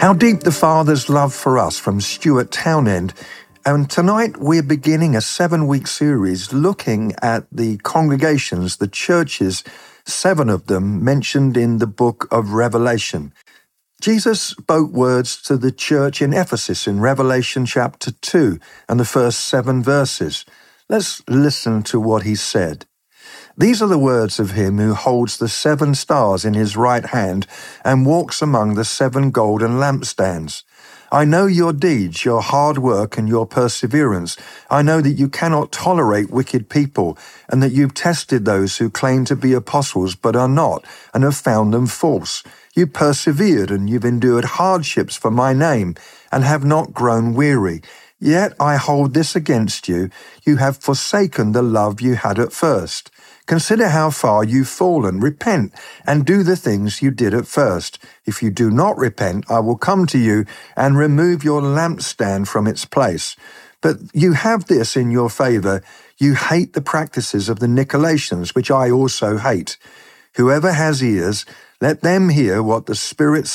How Deep the Father's Love for Us from Stuart Townend. And tonight we're beginning a 7-week series looking at the congregations, the churches, 7 of them mentioned in the book of Revelation. Jesus spoke words to the church in Ephesus in Revelation chapter 2 and the first 7 verses. Let's listen to what he said. These are the words of him who holds the 7 stars in his right hand and walks among the 7 golden lampstands. I know your deeds, your hard work, and your perseverance. I know that you cannot tolerate wicked people, and that you've tested those who claim to be apostles but are not, and have found them false. You persevered, and you've endured hardships for my name, and have not grown weary. Yet I hold this against you. You have forsaken the love you had at first. Consider how far you've fallen. Repent and do the things you did at first. If you do not repent, I will come to you and remove your lampstand from its place. But you have this in your favor. You hate the practices of the Nicolaitans, which I also hate. Whoever has ears, let them hear what the Spirit